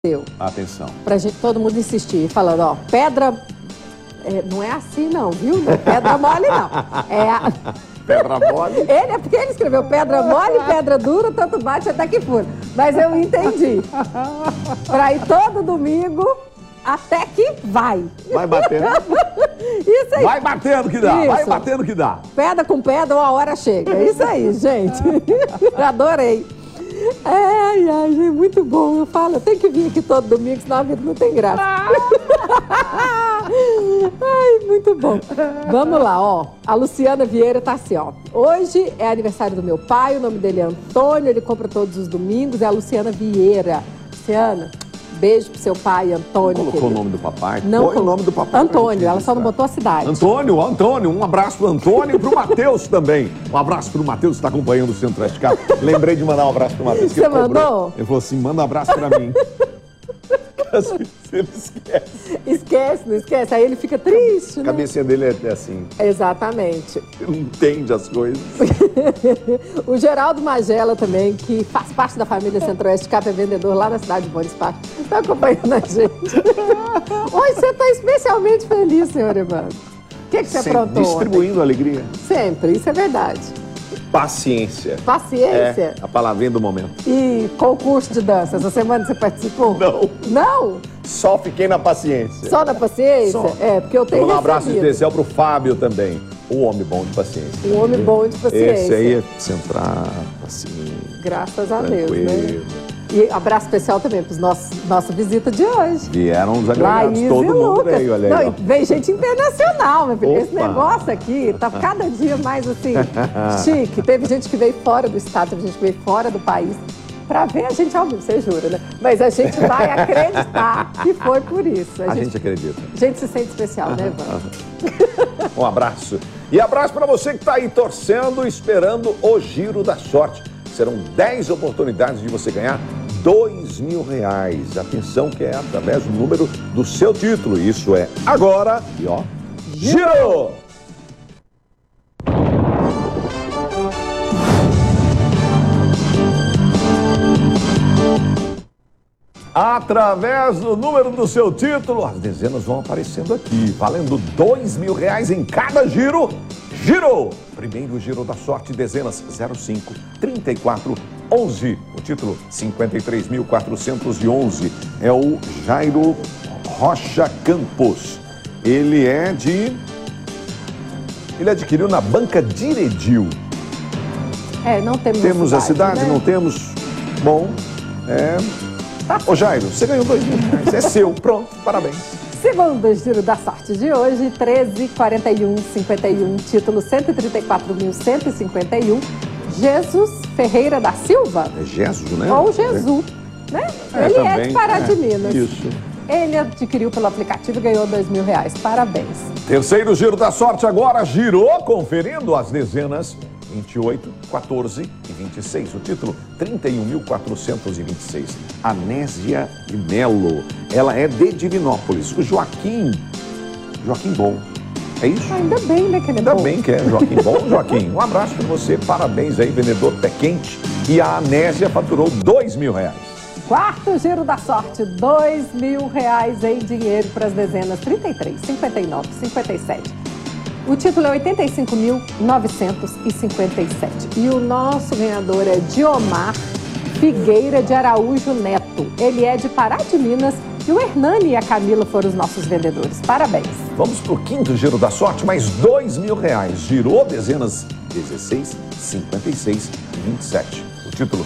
Atenção. Pra gente, todo mundo insistir, falando, ó, pedra... não é assim não, viu? Não é pedra mole não. Pedra mole? Ele é porque ele escreveu pedra mole, pedra dura, tanto bate até que fura. Mas eu entendi. Pra ir todo domingo, até que vai. Vai batendo. Isso aí. Vai batendo que dá, Isso. vai batendo que dá. Pedra com pedra, uma hora chega. É isso aí, gente. Adorei. Ai, gente, muito bom. Eu falo, eu tenho que vir aqui todo domingo, senão a vida não tem graça. Ai, muito bom. Vamos lá, ó. A Luciana Vieira tá assim, ó. Hoje é aniversário do meu pai, o nome dele é Antônio, ele compra todos os domingos, é a Luciana Vieira. Luciana, beijo pro seu pai, Antônio. Não colocou o nome do papai? Não, põe o nome do papai. Antônio, ela só não botou a cidade. Antônio, um abraço pro Antônio e pro Matheus também. Um abraço pro Matheus que está acompanhando o Centro-Oeste Cap. Lembrei de mandar um abraço pro Matheus. Você mandou? Ele falou assim, manda um abraço pra mim. Ele esquece. Esquece, não esquece. Aí ele fica triste, né? A cabecinha dele é assim. Exatamente. Ele não entende as coisas. O Geraldo Magela também, que faz parte da família Centro-Oeste Cap, é vendedor lá na cidade de Bom Espaço, está acompanhando a gente. Hoje você está especialmente feliz, senhor Evandro. O que você aprontou? Distribuindo ontem? alegria. Sempre, isso é verdade. Paciência. Paciência. É a palavrinha do momento. E concurso de dança, essa semana você participou? Não. Não? Só fiquei na paciência. Só na paciência? Só. É, porque eu tenho Um abraço recebido. especial pro Fábio também. O homem bom de paciência. Um homem bom de paciência. Esse aí é centrar, assim. Graças a Deus, né? Tranquilo. E abraço especial também para nossa visita de hoje. Vieram os agregados, Laís todo e mundo Lucas. veio, olha Não, aí. e vem gente internacional, meu filho. Esse Opa. negócio aqui tá cada dia mais assim, chique. Teve gente que veio fora do estado, teve gente que veio fora do país para ver a gente ao vivo, você jura, né? Mas a gente vai acreditar que foi por isso. A gente acredita. A gente se sente especial, né, Evandro? Um abraço. E abraço para você que está aí torcendo, esperando o Giro da Sorte. Serão 10 oportunidades de você ganhar R$2.000. Atenção que é através do número do seu título. Isso é agora. E ó, Giro! Através do número do seu título, as dezenas vão aparecendo aqui, valendo R$2.000 em cada giro. Girou! Primeiro giro da sorte, dezenas 05, 34, 11. O título 53.411 é o Jairo Rocha Campos. Ele adquiriu na Banca Diredil. Não temos Temos a cidade, né? não temos? Bom, Ô Jairo, você ganhou R$2.000. É seu, pronto, parabéns. Segundo giro da sorte de hoje, 13, 41, 51, título 134.151, Jesus Ferreira da Silva. É Jesus, né? Ou Jesus, né? Ele também, é de Pará de Minas. Isso. Ele adquiriu pelo aplicativo e ganhou R$2.000. Parabéns. Terceiro giro da sorte agora, girou, conferindo as dezenas 28, 14 e 26. O título 31.426. Anésia de Melo. Ela é de Divinópolis. O Joaquim Bom. É isso? Ainda bem, né, que ele é Ainda bom. bem que é Joaquim Bom. Joaquim, um abraço para você. Parabéns aí, vendedor pé quente. E a Anésia faturou R$2.000. Quarto giro da sorte, R$2.000 em dinheiro para as dezenas 33, 59, 57. O título é 85.957. E o nosso ganhador é Diomar Figueira de Araújo Neto. Ele é de Pará de Minas e o Hernani e a Camila foram os nossos vendedores. Parabéns. Vamos para o quinto giro da sorte, mais R$2.000. Girou dezenas 16, 56 e 27. O título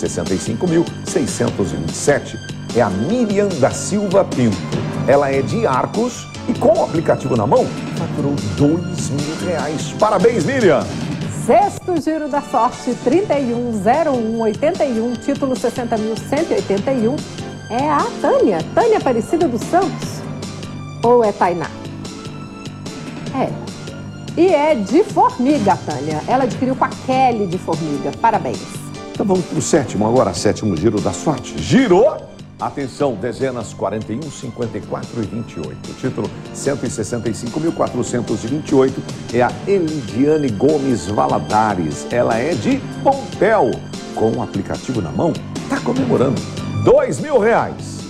165.627 é a Miriam da Silva Pinto. Ela é de Arcos e com o aplicativo na mão, faturou R$2.000. Parabéns, Miriam! Sexto giro da sorte, 310181, título 60.181, é a Tânia Aparecida dos Santos. Ou é Tainá? E é de Formiga, Tânia. Ela adquiriu com a Kelly de Formiga. Parabéns. Então vamos para o sétimo agora, sétimo giro da sorte. Girou! Atenção, dezenas 41, 54 e 28. O título 165.428 é a Elidiane Gomes Valadares. Ela é de Pompéu. Com o aplicativo na mão, está comemorando R$2.000.